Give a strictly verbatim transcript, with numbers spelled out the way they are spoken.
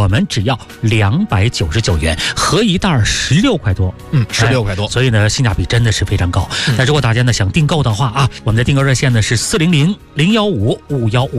我们只要两百九十九元，合一袋十六块多， 嗯，十六块多、哎， 所以呢，性价比真的是非常高。 嗯、 那如果大家呢想订购的话啊，我们的订购热线呢是四零零零幺五五幺五。